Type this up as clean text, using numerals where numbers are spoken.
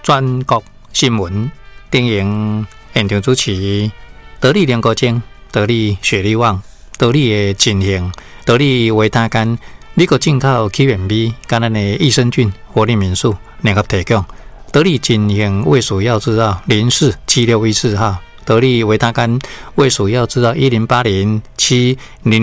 全国新闻电影现场主持，得力联国精、得力雪力旺、得力的进行、得力维他干、美国进口起源米、跟咱的益生菌、活力民宿联合提供，得力进行卫蜀药制造047614号，得力维他干卫蜀药制造108070。